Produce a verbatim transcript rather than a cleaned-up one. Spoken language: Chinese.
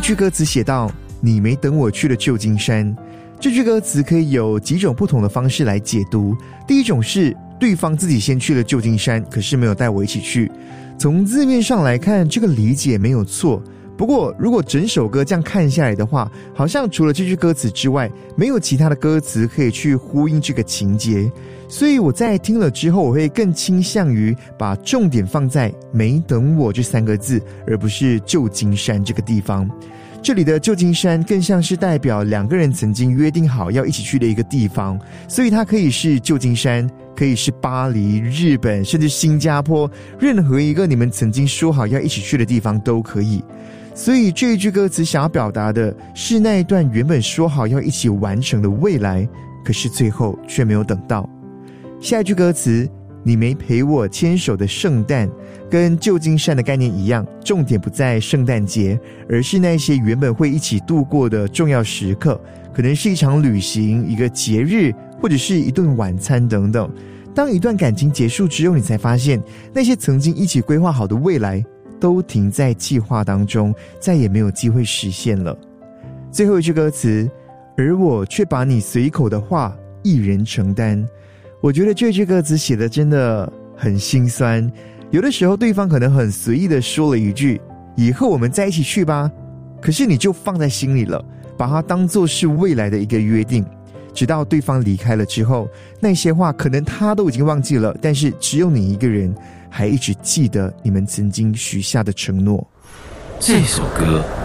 句歌词写道：你没等我去了旧金山。这句歌词可以有几种不同的方式来解读。第一种是对方自己先去了旧金山，可是没有带我一起去。从字面上来看，这个理解没有错。不过如果整首歌这样看下来的话，好像除了这句歌词之外，没有其他的歌词可以去呼应这个情节。所以我在听了之后，我会更倾向于把重点放在没等我这三个字，而不是旧金山这个地方。这里的旧金山更像是代表两个人曾经约定好要一起去的一个地方，所以它可以是旧金山，可以是巴黎、日本，甚至新加坡，任何一个你们曾经说好要一起去的地方都可以。所以这一句歌词想要表达的是那一段原本说好要一起完成的未来，可是最后却没有等到。下一句歌词，你没陪我牵手的圣诞，跟旧金山的概念一样，重点不在圣诞节，而是那些原本会一起度过的重要时刻，可能是一场旅行、一个节日，或者是一顿晚餐等等。当一段感情结束之后，你才发现那些曾经一起规划好的未来都停在计划当中，再也没有机会实现了。最后一句歌词，而我却把你随口的话一人承担。我觉得这句歌词写的真的很心酸。有的时候对方可能很随意的说了一句，以后我们在一起去吧，可是你就放在心里了，把它当作是未来的一个约定。直到对方离开了之后，那些话可能他都已经忘记了，但是只有你一个人还一直记得你们曾经许下的承诺。 这首歌